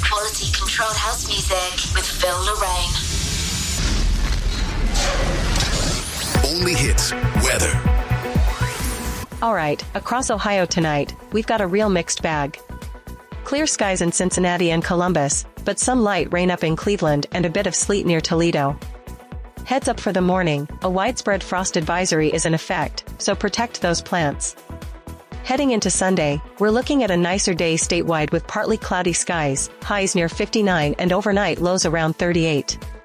quality controlled house music with Phil Lorraine. Only hits weather. All right, across Ohio tonight, we've got a real mixed bag. Clear skies in Cincinnati and Columbus, but some light rain up in Cleveland and a bit of sleet near Toledo. Heads up for the morning, a widespread frost advisory is in effect, so protect those plants. Heading into Sunday, we're looking at a nicer day statewide with partly cloudy skies, highs near 59 and overnight lows around 38.